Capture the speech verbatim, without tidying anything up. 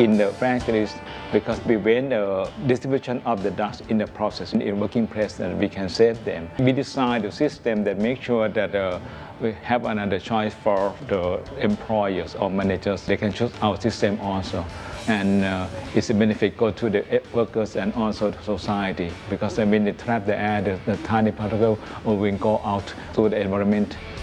in the factories because prevent the distribution of the dust in the process in working place, and we can save them. We design the system that make sure that uh, we have another choice for the employers or managers. They can choose our system also. And uh, it's a benefit go to the workers and also the society, because when they trap the air, the, the tiny particle will go out to the environment.